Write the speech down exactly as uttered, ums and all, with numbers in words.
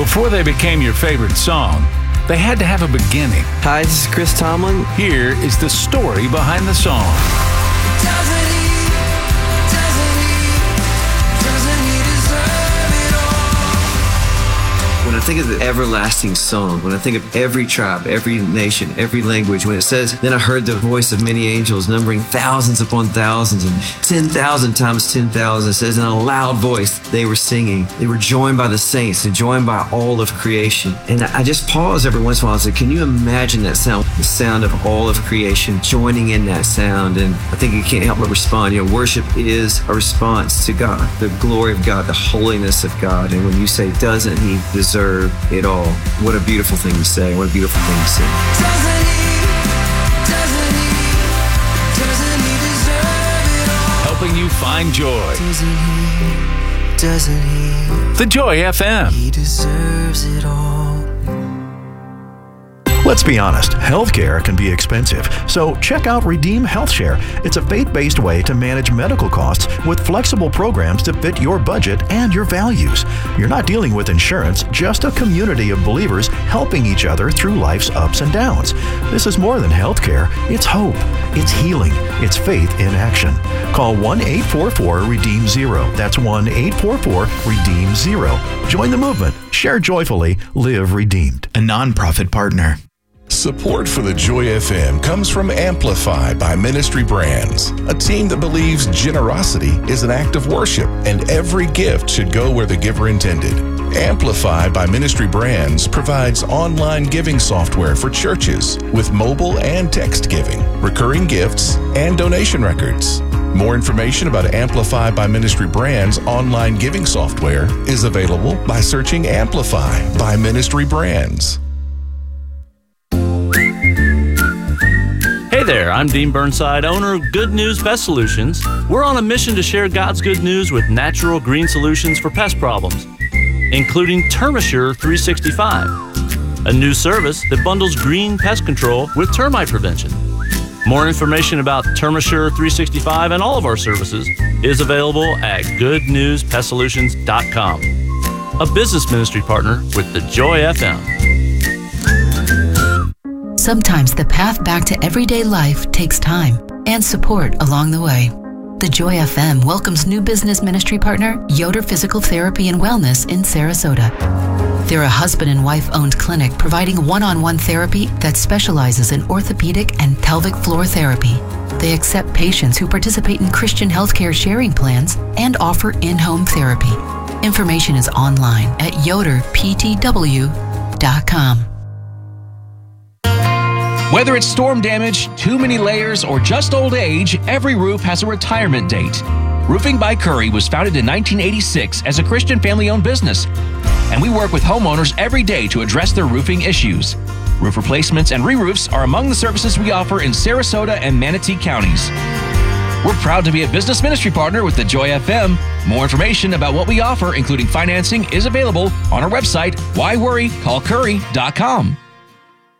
Before they became your favorite song, they had to have a beginning. Hi, this is Chris Tomlin. Here is the story behind the song. Doesn't he, doesn't he, doesn't he deserve it all? When I think of the everlasting song, when I think of every tribe, every nation, every language, when it says, then I heard the voice of many angels numbering thousands upon thousands and ten thousand times ten thousand, it says in a loud voice they were singing. They were joined by the saints and joined by all of creation. And I just pause every once in a while and say, can you imagine that sound? The sound of all of creation joining in that sound. And I think you can't help but respond. You know, worship is a response to God, the glory of God, the holiness of God. And when you say, doesn't he deserve it all? What a beautiful thing to say. What a beautiful thing to say. Doesn't he, doesn't he, doesn't he deserve it all? Helping you find joy. Doesn't he, doesn't he, The Joy F M. he deserves it all. Let's be honest, healthcare can be expensive, so check out Redeem HealthShare. It's a faith-based way to manage medical costs with flexible programs to fit your budget and your values. You're not dealing with insurance, just a community of believers helping each other through life's ups and downs. This is more than healthcare. It's hope. It's healing. It's faith in action. Call one eight four four REDEEM zero. That's one eight four four REDEEM zero. Join the movement. Share joyfully. Live redeemed. A nonprofit partner. Support for the Joy F M comes from Amplify by Ministry Brands, a team that believes generosity is an act of worship and every gift should go where the giver intended. Amplify by Ministry Brands provides online giving software for churches with mobile and text giving, recurring gifts, and donation records. More information about Amplify by Ministry Brands online giving software is available by searching Amplify by Ministry Brands. Hey there, I'm Dean Burnside, owner of Good News Pest Solutions. We're on a mission to share God's good news with natural green solutions for pest problems, including TermaSure three sixty-five, a new service that bundles green pest control with termite prevention. More information about TermaSure three sixty-five and all of our services is available at good news pest solutions dot com, a business ministry partner with the Joy F M. Sometimes the path back to everyday life takes time and support along the way. The Joy F M welcomes new business ministry partner, Yoder Physical Therapy and Wellness in Sarasota. They're a husband and wife-owned clinic providing one-on-one therapy that specializes in orthopedic and pelvic floor therapy. They accept patients who participate in Christian healthcare sharing plans and offer in-home therapy. Information is online at yoder p t w dot com. Whether it's storm damage, too many layers, or just old age, every roof has a retirement date. Roofing by Curry was founded in nineteen eighty-six as a Christian family-owned business, and we work with homeowners every day to address their roofing issues. Roof replacements and re-roofs are among the services we offer in Sarasota and Manatee counties. We're proud to be a business ministry partner with the Joy F M. More information about what we offer, including financing, is available on our website, why worry call curry dot com.